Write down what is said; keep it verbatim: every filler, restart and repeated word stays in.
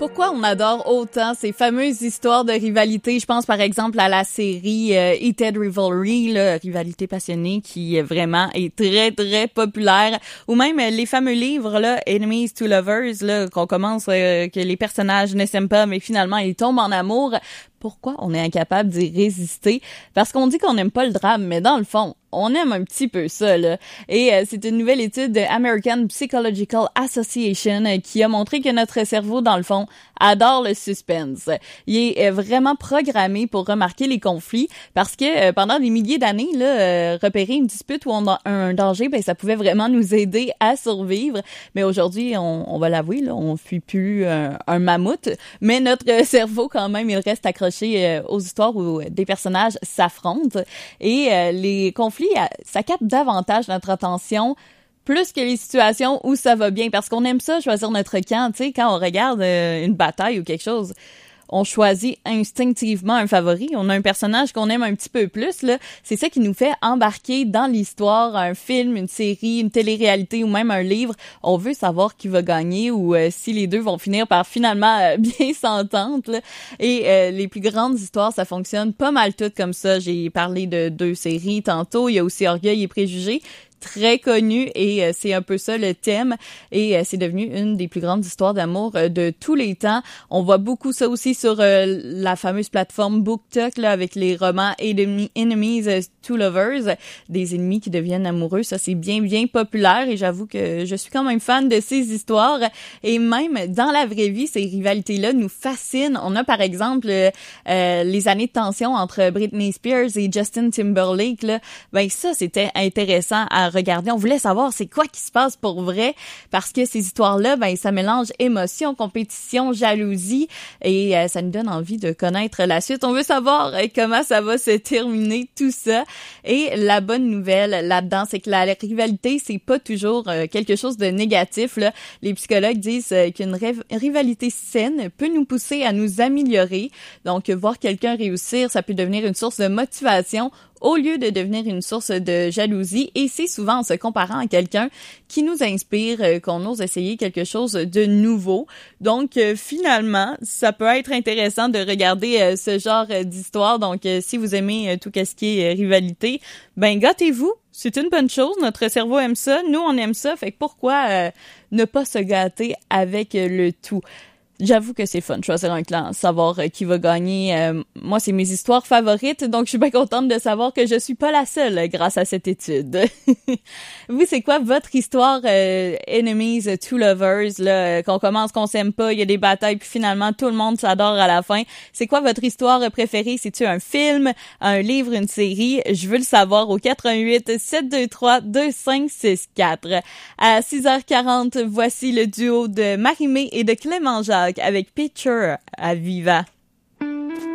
Pourquoi on adore autant ces fameuses histoires de rivalité? Je pense par exemple à la série euh, Heated Rivalry, là, Rivalité passionnée, qui euh, vraiment est très très populaire. Ou même euh, les fameux livres là, Enemies to Lovers, là, qu'on commence euh, que les personnages ne s'aiment pas, mais finalement ils tombent en amour. Pourquoi on est incapable d'y résister? Parce qu'on dit qu'on n'aime pas le drame, mais dans le fond, on aime un petit peu ça, là. Et euh, c'est une nouvelle étude de American Psychological Association euh, qui a montré que notre cerveau, dans le fond, adore le suspense. Il est euh, vraiment programmé pour remarquer les conflits parce que euh, pendant des milliers d'années, là, euh, repérer une dispute ou on a un danger, ben ça pouvait vraiment nous aider à survivre. Mais aujourd'hui, on, on va l'avouer, là, on fuit plus un, un mammouth, mais notre cerveau, quand même, il reste accroché aux histoires où des personnages s'affrontent et euh, les conflits, ça capte davantage notre attention plus que les situations où ça va bien parce qu'on aime ça, choisir notre camp, tu sais, quand on regarde euh, une bataille ou quelque chose, on choisit instinctivement un favori, on a un personnage qu'on aime un petit peu plus, là, c'est ça qui nous fait embarquer dans l'histoire, un film, une série, une télé-réalité ou même un livre, on veut savoir qui va gagner ou euh, si les deux vont finir par finalement euh, bien s'entendre, là. Et euh, les plus grandes histoires, ça fonctionne pas mal toutes comme ça, j'ai parlé de deux séries tantôt, il y a aussi Orgueil et Préjugés, très connu et euh, c'est un peu ça le thème et euh, c'est devenu une des plus grandes histoires d'amour euh, de tous les temps. On voit beaucoup ça aussi sur euh, la fameuse plateforme BookTok là avec les romans Enemy, Enemies to Lovers, des ennemis qui deviennent amoureux. Ça c'est bien bien populaire et j'avoue que je suis quand même fan de ces histoires et même dans la vraie vie ces rivalités là nous fascinent. On a par exemple euh, les années de tension entre Britney Spears et Justin Timberlake là. Ben ça c'était intéressant à regarder. On voulait savoir c'est quoi qui se passe pour vrai parce que ces histoires-là, ben ça mélange émotion, compétition, jalousie et euh, ça nous donne envie de connaître la suite. On veut savoir euh, comment ça va se terminer tout ça. Et la bonne nouvelle là-dedans, c'est que la rivalité, c'est pas toujours euh, quelque chose de négatif, là. Les psychologues disent euh, qu'une ré- rivalité saine peut nous pousser à nous améliorer. Donc, voir quelqu'un réussir, ça peut devenir une source de motivation au lieu de devenir une source de jalousie. Et c'est souvent en se comparant à quelqu'un qui nous inspire euh, qu'on ose essayer quelque chose de nouveau. Donc, euh, finalement, ça peut être intéressant de regarder euh, ce genre euh, d'histoire. Donc, euh, si vous aimez euh, tout ce qui est euh, rivalité, ben gâtez-vous. C'est une bonne chose. Notre cerveau aime ça. Nous, on aime ça. Fait que pourquoi euh, ne pas se gâter avec euh, le tout? J'avoue que c'est fun, choisir un clan, savoir euh, qui va gagner. Euh, moi, c'est mes histoires favorites, donc je suis bien contente de savoir que je suis pas la seule euh, grâce à cette étude. Vous, c'est quoi votre histoire euh, Enemies to Lovers, là, euh, qu'on commence, qu'on s'aime pas, il y a des batailles, puis finalement, tout le monde s'adore à la fin. C'est quoi votre histoire préférée? C'est-tu un film, un livre, une série? Je veux le savoir au quatre un huit, sept deux trois, deux cinq six quatre. À six heures quarante, voici le duo de Marie-Mé et de Clément Jacques avec Picture à Viva.